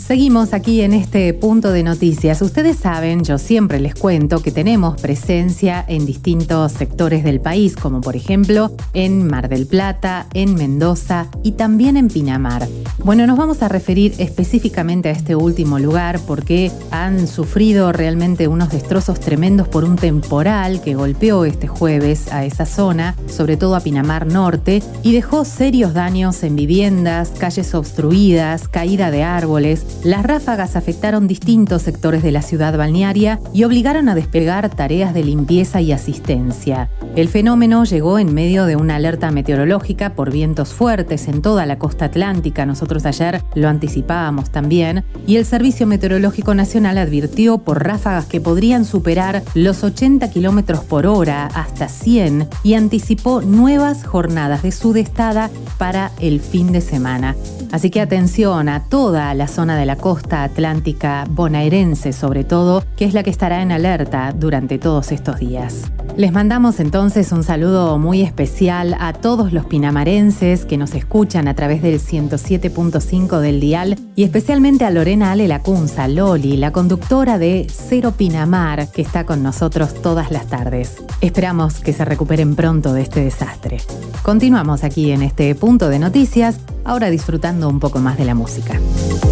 Seguimos aquí en este punto de noticias. Ustedes saben, yo siempre les cuento que tenemos presencia en distintos sectores del país, como por ejemplo en Mar del Plata, en Mendoza y también en Pinamar. Bueno, nos vamos a referir específicamente a este último lugar porque han sufrido realmente unos destrozos tremendos por un temporal que golpeó este jueves a esa zona, sobre todo a Pinamar Norte, y dejó serios daños en viviendas, calles obstruidas, caída de árboles. Las ráfagas afectaron distintos sectores de la ciudad balnearia y obligaron a desplegar tareas de limpieza y asistencia. El fenómeno llegó en medio de una alerta meteorológica por vientos fuertes en toda la costa atlántica. Nosotros ayer lo anticipábamos también, y el Servicio Meteorológico Nacional advirtió por ráfagas que podrían superar los 80 kilómetros por hora hasta 100 y anticipó nuevas jornadas de sudestada para el fin de semana. Así que atención a toda la zona de la costa atlántica bonaerense, sobre todo, que es la que estará en alerta durante todos estos días. Les mandamos entonces un saludo muy especial a todos los pinamarenses que nos escuchan a través del 107.5 del dial, y especialmente a Lorena Ale Lacunza, Loli, la conductora de Cero Pinamar, que está con nosotros todas las tardes. Esperamos que se recuperen pronto de este desastre. Continuamos aquí en este punto de noticias, ahora disfrutando un poco más de la música.